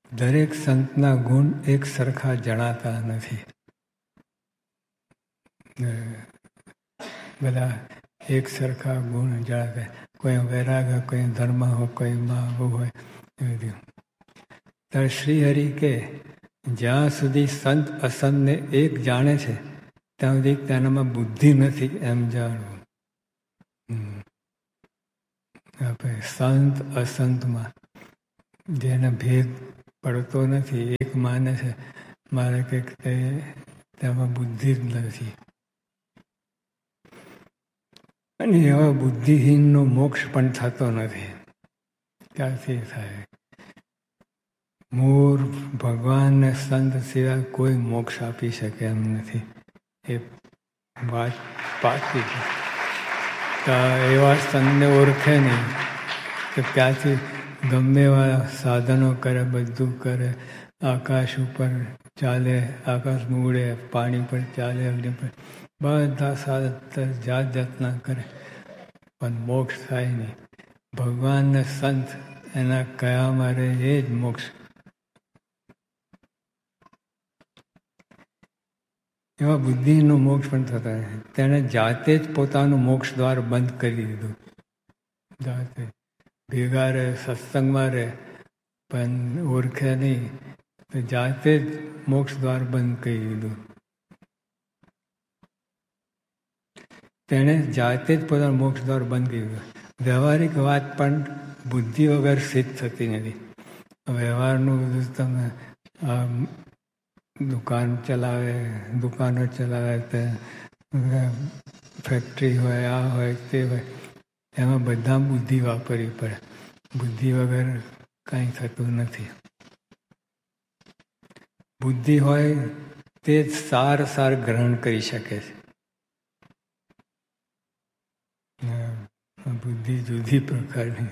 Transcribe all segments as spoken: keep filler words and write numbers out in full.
દરેક સંતના ગુણ એક સરખા જણાતા નથી. બધા એક સરખા ગુણ જણાતા, કોઈ વૈરાગ, કોઈ ધર્મ હોય, કોઈ આવું હોય. ત્યારે શ્રીહરિ કે જ્યાં સુધી સંત અસંતને એક જાણે છે ત્યાં સુધી તેનામાં બુદ્ધિ નથી એમ જાણવું. આપણે સંત અસંતમાં જેને ભેદ પડતો નથી, એક માને છે, મારે કંઈક તે તેમાં બુદ્ધિ જ નથી. અને એવા બુદ્ધિહીનનો મોક્ષ પણ થતો નથી. ક્યાંથી થાય? મૂળ ભગવાન ને સંત સિવાય કોઈ મોક્ષ આપી શકે એમ નથી. એ વાત પાકી છે. એવા સંતને ઓળખે નહીં તો ક્યાંથી ગમે એવા સાધનો કરે, બધું કરે, આકાશ ઉપર ચાલે, આકાશમાં ઉડે, પાણી પર ચાલે, અગ્નિ પર બધા સાધન જાત જાતના કરે, પણ મોક્ષ થાય નહીં. ભગવાન ને સંત એના કયા મારે એ જ મોક્ષ. એવા બુદ્ધિનો મોક્ષ પણ થતા નથી. તેણે જાતે જ પોતાનું મોક્ષ દ્વાર બંધ કરી દીધું. જાતે ભેગા રહે, સત્સંગમાં રહે, પણ ઓળખે નહીં તો જાતે જ મોક્ષ દ્વાર બંધ કરી દીધું. તેણે જાતે જ પોતાનું મોક્ષ દ્વાર બંધ કરી દીધું. વ્યવહારિક વાત પણ બુદ્ધિ વગર સિદ્ધ થતી નથી. વ્યવહારનું તમે આ દુકાન ચલાવે, દુકાનો ચલાવે, તે ફેક્ટરી હોય, આ હોય, તે હોય, એમાં બધા બુદ્ધિ વાપરવી પડે. બુદ્ધિ વગર કાંઈ થતું નથી. બુદ્ધિ હોય તે જ સાર સાર ગ્રહણ કરી શકે છે. બુદ્ધિ જુદી પ્રકારની.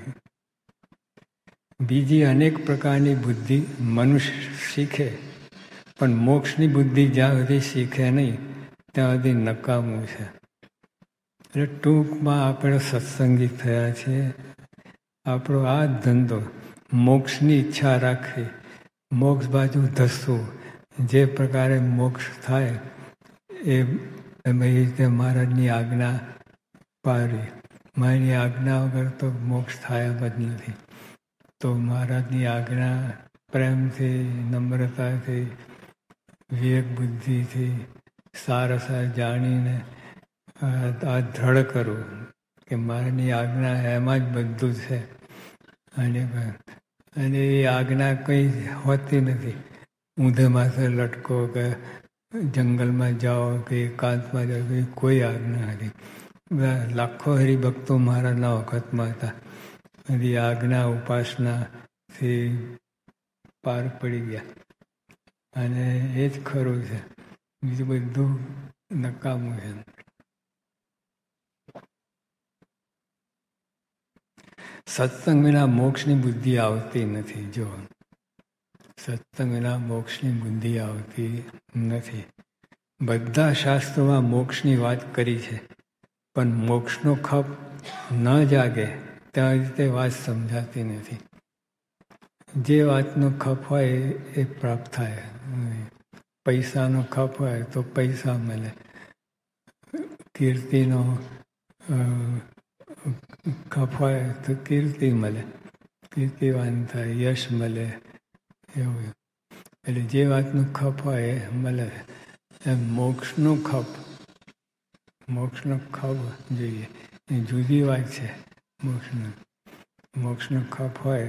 બીજી અનેક પ્રકારની બુદ્ધિ મનુષ્ય શીખે, પણ મોક્ષની બુદ્ધિ જ્યાં સુધી શીખે નહીં ત્યાં સુધી નકામું છે. એટલે ટૂંકમાં આપણે સત્સંગી થયા છીએ. આપણો આ ધંધો મોક્ષની ઈચ્છા રાખવી, મોક્ષ બાજુ ધસવું, જે પ્રકારે મોક્ષ થાય એ એ રીતે મહારાજની આજ્ઞા પાડવી. મારી આજ્ઞા વગર તો મોક્ષ થાય જ નથી. તો મહારાજની આજ્ઞા પ્રેમથી, નમ્રતાથી, વિવેક બુદ્ધિથી સારા સારા જાણીને આ દ્રઢ કરવું કે મારાની આજ્ઞા એમાં જ બધું છે. અને અને એ આજ્ઞા કંઈ હોતી નથી. ઊંધે માથે લટકો કે જંગલમાં જાઓ કે એકાંતમાં જાઓ, કે કોઈ આજ્ઞા નથી. લાખો હરિભક્તો મહારાજના વખતમાં હતા. બધી આજ્ઞા ઉપાસનાથી પાર પડી ગયા. અને એ જ ખરું છે, બીજું બધું નકામું છે. સત્સંગ વિના મોક્ષની બુદ્ધિ આવતી નથી. જો સત્સંગ વિના મોક્ષની બુદ્ધિ આવતી નથી. બધા શાસ્ત્રોમાં મોક્ષની વાત કરી છે, પણ મોક્ષનો ખપ ન જાગે ત્યાં રીતે વાત સમજાતી નથી. જે વાતનો ખપ હોય એ પ્રાપ્ત થાય. પૈસાનો ખપ હોય તો પૈસા મળે, કીર્તિનો ખપ હોય તો કીર્તિ મળે, કીર્તિવાન થાય, યશ મળે, એવું. એટલે જે વાતનો ખપ હોય એ મળે. એમ મોક્ષનો ખપ, મોક્ષનો ખપ જોઈએ એ જુદી વાત છે. મોક્ષનો મોક્ષનો ખપ હોય,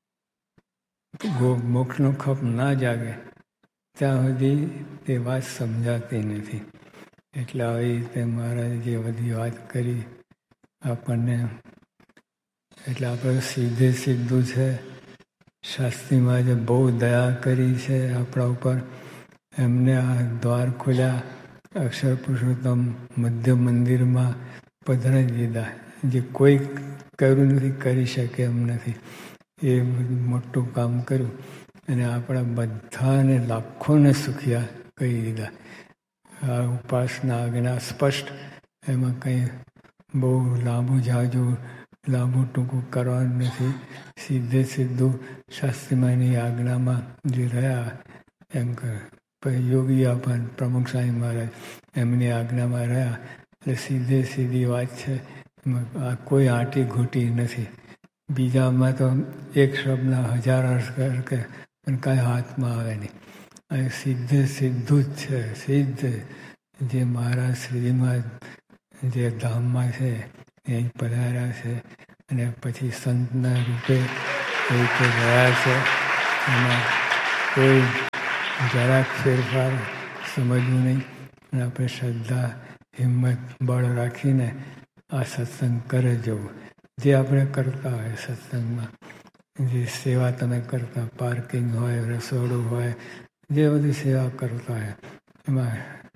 મોક્ષનો ખપ ના જાગે ત્યાં સુધી તે વાત સમજાતી નથી. એટલે આવી રીતે મહારાજે જે બધી વાત કરી આપણને, એટલે આપણે સીધે સીધું છે. શાસ્ત્રીમાં જે બહુ દયા કરી છે આપણા ઉપર, એમને આ દ્વાર ખોલ્યા, અક્ષર પુરુષોત્તમ મધ્ય મંદિરમાં પધરાવી દીધા. જે કોઈ કર્યું નથી, કરી શકે એમ નથી. એ મોટું કામ કર્યું અને આપણા બધાને લાખોને સુખિયા કહી દીધા. આ ઉપાસના આજ્ઞા સ્પષ્ટ, એમાં કંઈ બહુ લાંબુ જાજુ લાંબુ ટૂંકું કરવાનું નથી. સીધે સીધું શાસ્ત્રીમાની આજ્ઞામાં જે રહ્યા એમ કરે. પછી યોગી આપણ પ્રમુખ સ્વામી મહારાજ એમની આજ્ઞામાં રહ્યા એટલે સીધે સીધી વાત છે. આ કોઈ આંટી ઘૂંટી નથી. બીજામાં તો એક શબ્દના હજાર અર્થ કે પણ કાંઈ હાથમાં આવે નહીં. અને સીધે સીધું જ છે. સિદ્ધ જે મહારાજ શ્રીજીમાં જે ધામમાં છે એ પધાર્યા છે અને પછી સંતના રૂપે એ રીતે રહ્યા છે. એમાં કોઈ જરાક ફેરફાર સમજવું નહીં. અને આપણે શ્રદ્ધા હિંમત બળ રાખીને આ સત્સંગ કરે જવું. જે આપણે કરતા હોય સત્સંગમાં, જે સેવા તમે કરતા, પાર્કિંગ હોય, રસોડું હોય, જે બધી સેવા કરતા હોય એમાં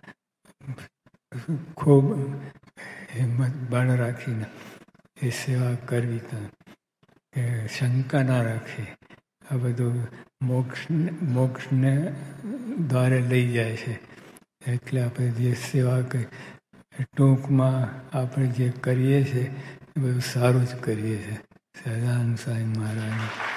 ખૂબ હિંમત બળ રાખીને એ સેવા કરવી. કે શંકા ના રાખી. આ બધું મોક્ષ મોક્ષને દ્વારે લઈ જાય છે. એટલે આપણે જે સેવા કરી ટૂંકમાં આપણે જે કરીએ છીએ એ બધું સારું જ કરીએ છીએ. સહજાનંદ સ્વામી મહારાજ